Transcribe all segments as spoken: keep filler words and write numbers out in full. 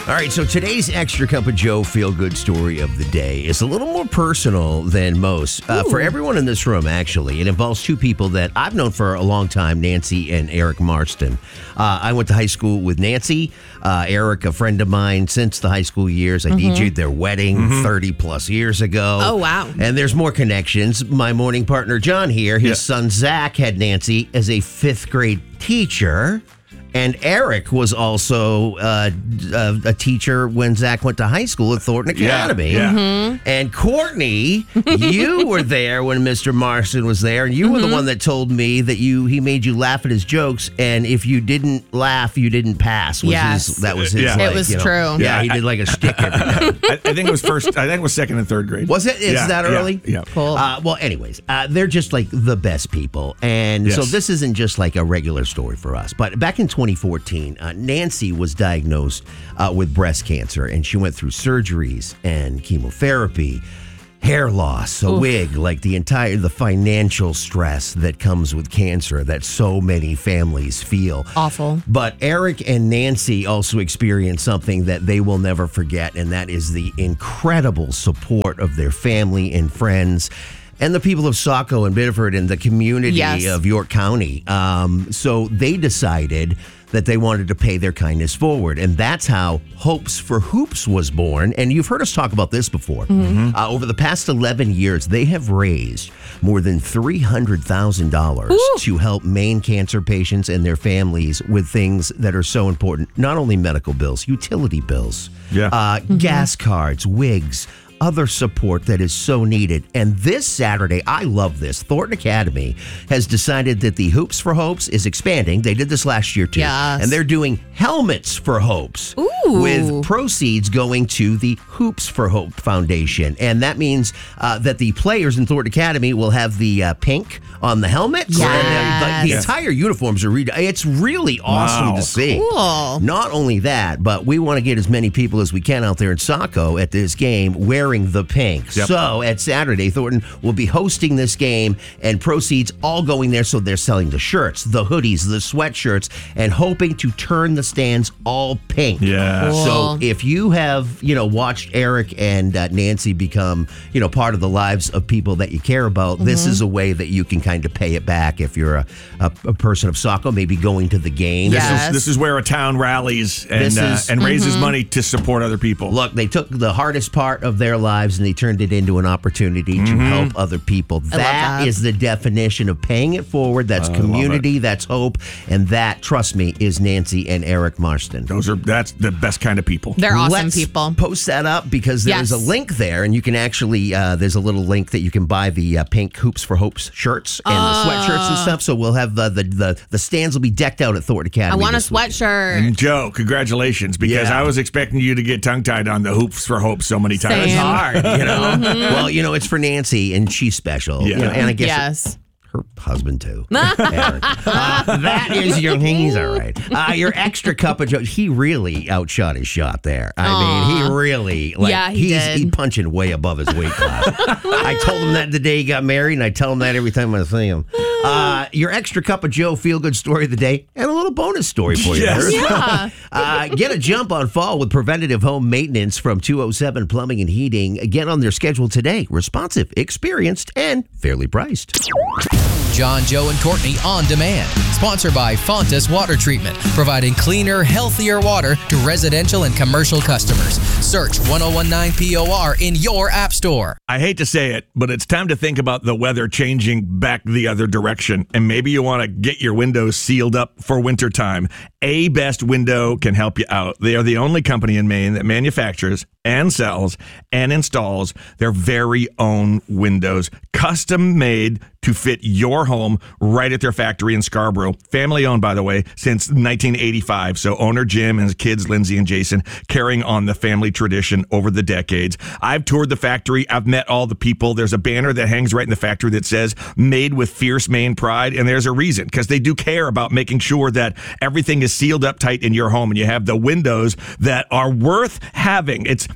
All right, so today's Extra Cup of Joe feel-good story of the day is a little more personal than most. Uh, for everyone in this room, actually. It involves two people that I've known for a long time, Nancy and Eric Marston. Uh, I went to high school with Nancy. Uh, Eric, a friend of mine since the high school years. I mm-hmm. D J'd their wedding mm-hmm. thirty-plus years ago. Oh, wow. And there's more connections. My morning partner, John, here, his yeah. son, Zach, had Nancy as a fifth grade teacher. And Eric was also uh, a, a teacher when Zach went to high school at Thornton Academy. Yeah, yeah. Mm-hmm. And Courtney, you were there when Mister Marston was there, and you mm-hmm. were the one that told me that you he made you laugh at his jokes, and if you didn't laugh, you didn't pass. Was yes. his, that was his. Yeah. Like, it was you know, true. Yeah, yeah, he I, did like a stick every time. I, I think it was first. I think it was second and third grade. Was it? Is yeah, that early? Yeah. yeah. Cool. Uh, well, anyways, uh, they're just like the best people, and yes. so this isn't just like a regular story for us. But back in twenty fourteen. Uh, Nancy was diagnosed uh, with breast cancer, and she went through surgeries and chemotherapy, hair loss, a Oof. wig, like the entire, the financial stress that comes with cancer that so many families feel. Awful. But Eric and Nancy also experienced something that they will never forget, and that is the incredible support of their family and friends and the people of Saco and Biddeford and the community yes. of York County. Um, so they decided that they wanted to pay their kindness forward. And that's how Hopes for Hoops was born. And you've heard us talk about this before. Mm-hmm. Uh, over the past eleven years, they have raised more than three hundred thousand dollars to help Maine cancer patients and their families with things that are so important. Not only medical bills, utility bills, yeah. uh, mm-hmm. gas cards, wigs, other support that is so needed. And this Saturday, I love this, Thornton Academy has decided that the Hoops for Hopes is expanding. They did this last year too. Yes. And they're doing helmets for Hopes. Ooh. With proceeds going to the Hoops for Hope Foundation. And that means uh, that the players in Thornton Academy will have the uh, pink on the helmets. Yes. And the, the entire uniforms are redone. It's really awesome wow. to see. Cool. Not only that, but we want to get as many people as we can out there in Saco at this game wearing the pink. Yep. So at Saturday, Thornton will be hosting this game, and proceeds all going there. So they're selling the shirts, the hoodies, the sweatshirts, and hoping to turn the stands all pink. Yeah. Cool. So if you have, you know, watched Eric and uh, Nancy become, you know, part of the lives of people that you care about, mm-hmm. this is a way that you can kind of pay it back if you're a, a, a person of Saco, maybe going to the game. This Yes. is this is where a town rallies and This uh, is- and raises mm-hmm. money to support other people. Look, they took the hardest part of their lives and they turned it into an opportunity to Mm-hmm. help other people. love That that. is the definition of paying it forward. That's I love community, that's hope, and that, trust me, is Nancy and Eric Marston. Those are that's the best kind of people. They're awesome Let's people. post that up because there's Yes. a link there, and you can actually uh, there's a little link that you can buy the uh, pink Hoops for Hopes shirts and the sweatshirts and stuff. So we'll have uh, the the the stands will be decked out at Thornton I Academy. want a this weekend. sweatshirt. And Joe, congratulations, because Yeah. I was expecting you to get tongue-tied on the Hoops for Hope so many times. It's Same. hard, you know. Well, you know, it's for Nancy, and she's special. Yeah. You know, and I guess Yes. her husband too. Eric. Uh, that is your. He's all right. Uh, your extra cup of Joe. He really outshot his shot there. I Aw. mean, he really like Yeah, he he's did. he punching way above his weight class. I told him that the day he got married, and I tell him that every time I see him. Uh, your extra cup of Joe feel good story of the day, and a little bonus story for you. Yes. Yeah. Uh, get a jump on fall with preventative home maintenance from two oh seven Plumbing and Heating. Get on their schedule today. Responsive, experienced, and fairly priced. John, Joe, and Courtney on demand. Sponsored by Fontas Water Treatment, providing cleaner, healthier water to residential and commercial customers. Search ten nineteen P O R in your app store. I hate to say it, but it's time to think about the weather changing back the other direction. And maybe you want to get your windows sealed up for wintertime. A-Best Window can help you out. They are the only company in Maine that manufactures and sells and installs their very own windows, custom made to fit your home right at their factory in Scarborough. Family owned, by the way, since nineteen eighty-five. So owner Jim and his kids, Lindsay and Jason, carrying on the family tradition over the decades. I've toured the factory. I've met all the people. There's a banner that hangs right in the factory that says made with fierce Maine pride. And there's a reason, because they do care about making sure that everything is sealed up tight in your home and you have the windows that are worth having. It's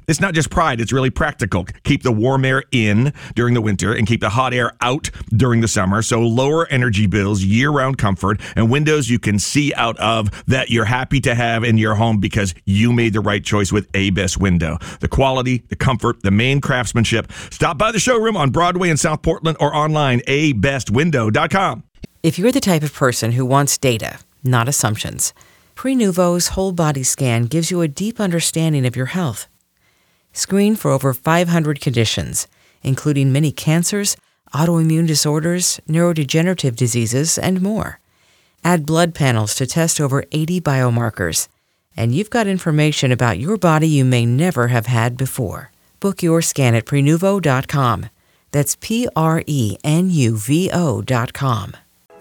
It's not just pride, it's really practical. Keep the warm air in during the winter and keep the hot air out during the summer. So lower energy bills, year-round comfort, and windows you can see out of that you're happy to have in your home because you made the right choice with A-Best Window. The quality, the comfort, the main craftsmanship. Stop by the showroom on Broadway in South Portland or online, a best window dot com. If you're the type of person who wants data, not assumptions, Prenuvo's whole body scan gives you a deep understanding of your health. Screen for over five hundred conditions, including many cancers, autoimmune disorders, neurodegenerative diseases, and more. Add blood panels to test over eighty biomarkers, and you've got information about your body you may never have had before. Book your scan at Prenuvo dot com. That's P R E N U V O dot com.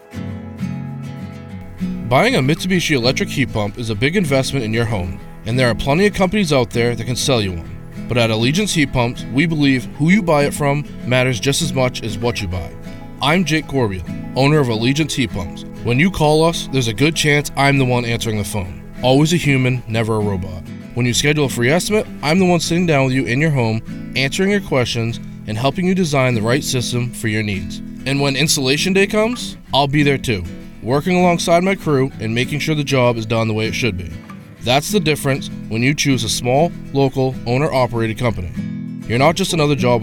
Buying a Mitsubishi electric heat pump is a big investment in your home, and there are plenty of companies out there that can sell you one. But at Allegiance Heat Pumps, we believe who you buy it from matters just as much as what you buy. I'm Jake Corbeil, owner of Allegiance Heat Pumps. When you call us, there's a good chance I'm the one answering the phone. Always a human, never a robot. When you schedule a free estimate, I'm the one sitting down with you in your home, answering your questions, and helping you design the right system for your needs. And when installation day comes, I'll be there too, working alongside my crew and making sure the job is done the way it should be. That's the difference when you choose a small, local, owner-operated company. You're not just another job